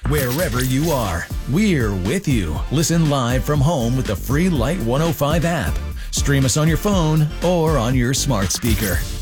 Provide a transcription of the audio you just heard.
Wherever you are, we're with you. Listen live from home with the free Light 105 app. Stream us on your phone or on your smart speaker.